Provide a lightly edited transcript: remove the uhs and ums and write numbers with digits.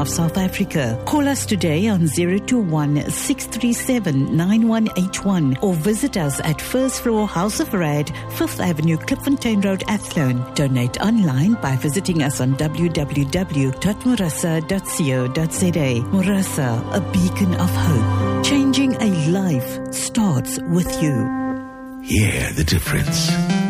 of South Africa. Call us today on 021-637-9181 or visit us at First Floor House of Red, 5th Avenue, Klipfontein Road, Athlone. Donate online by visiting us on www.murasa.co.za. Murasa, a beacon of hope. Changing a life starts with you. Hear the difference.